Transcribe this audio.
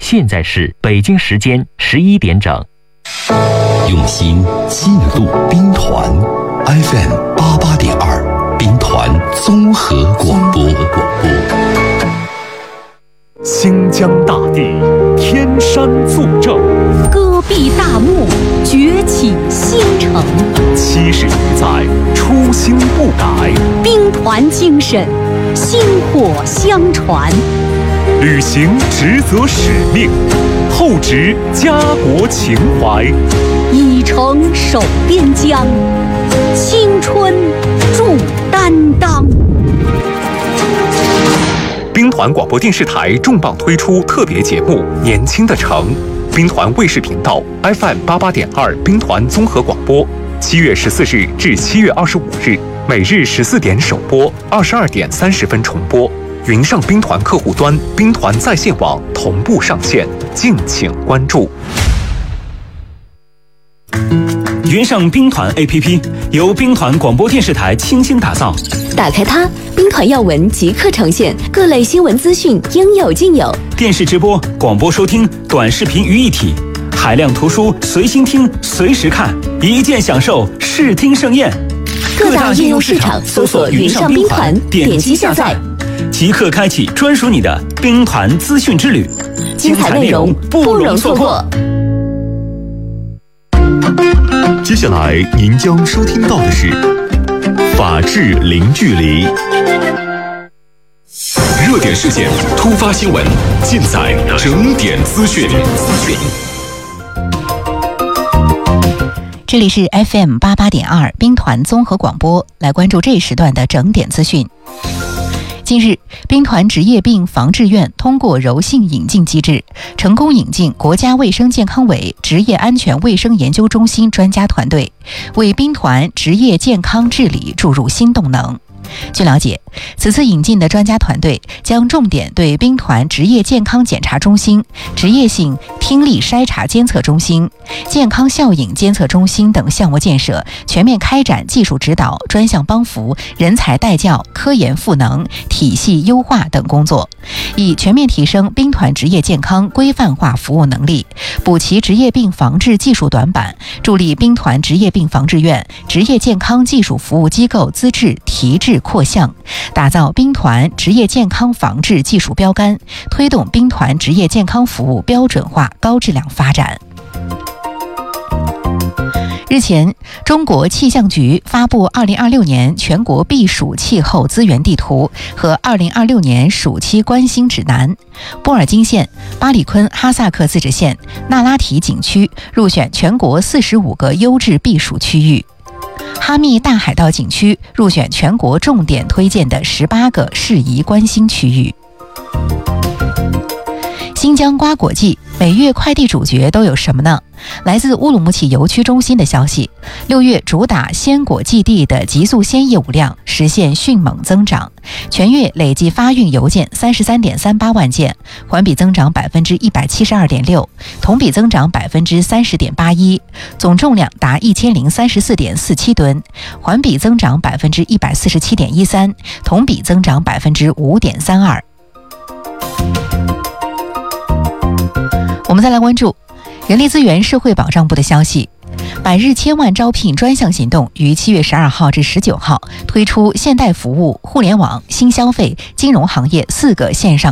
现在是北京时间11点整。 用心记录兵团 FM88.2兵团综合广播。 新疆大地天山作证， 戈壁大漠崛起新城 70余载初心不改， 兵团精神薪火相传， 履行职责使命，厚植家国情怀， 以诚守边疆，青春铸担当。 兵团广播电视台重磅推出特别节目《年轻的城》，兵团卫视频道 FM88.2兵团综合广播，7月14日至7月25日，每日14点首播，22点30分重播。云上兵团客户端、兵团在线网同步上线，敬请关注。 云上兵团 APP 由兵团广播电视台倾心打造， 打开它，兵团要闻即刻呈现，各类新闻资讯应有尽有， 电视直播、广播收听、短视频于一体，海量图书随心听、随时看，一键享受视听盛宴。 各大应用市场搜索云上兵团，点击下载， 即刻开启专属你的兵团资讯之旅， 精彩内容不容错过。 接下来您将收听到的是法治零距离，热点事件、突发新闻尽在整点资讯。 这里是 FM88.2兵团综合广播，来关注这一时段的整点资讯。近日，兵团职业病防治院通过柔性引进机制，成功引进国家卫生健康委职业安全卫生研究中心专家团队，为兵团职业健康治理注入新动能。据了解，此次引进的专家团队将重点对兵团职业健康检查中心、职业性听力筛查监测中心、健康效应监测中心等项目建设全面开展技术指导、专项帮扶、人才带教、科研赋能、体系优化等工作，以全面提升兵团职业健康规范化服务能力，补齐职业病防治技术短板，助力兵团职业病防治院职业健康技术服务机构资质提质扩项，打造兵团职业健康防治技术标杆，推动兵团职业健康服务标准化高质量发展。日前，中国气象局发布2026年全国避暑气候资源地图和2026年暑期观星指南。波尔津县、巴里坤哈萨克自治县、那拉提景区入选全国45个优质避暑区域。哈密大海盗景区入选全国重点推荐的18个适宜观星区域。新疆瓜果季，每月快递主角都有什么呢？来自乌鲁木齐邮区中心的消息，6月主打鲜果寄递的极速鲜业务量实现迅猛增长，全月累计发运邮件33.38万件，环比增长172.6%，同比增长30.81%，总重量达1034.47吨，环比增长147.13%，同比增长5.32%。我们再来关注人力资源社会保障部的消息，百日千万招聘专项行动于7月12号至19号推出现代服务、互联网、新消费、金融行业4个线上